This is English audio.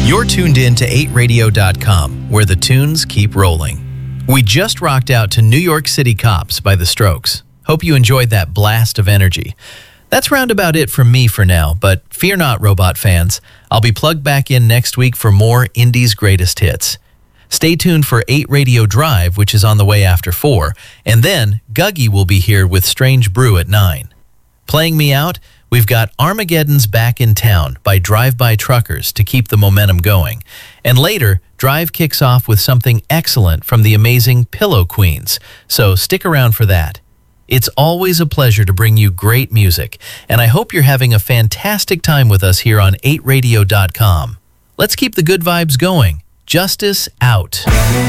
You're tuned in to 8radio.com, where the tunes keep rolling. We just rocked out to New York City Cops by The Strokes. Hope you enjoyed that blast of energy. That's round about it from me for now, but fear not, robot fans. I'll be plugged back in next week for more Indie's greatest hits. Stay tuned for 8 Radio Drive, which is on the way after 4, and then Guggy will be here with Strange Brew at 9. Playing me out, we've got Armageddon's Back in Town by Drive-By Truckers to keep the momentum going. And later, Drive kicks off with something excellent from the amazing Pillow Queens, so stick around for that. It's always a pleasure to bring you great music, and I hope you're having a fantastic time with us here on 8radio.com. Let's keep the good vibes going. Justice out.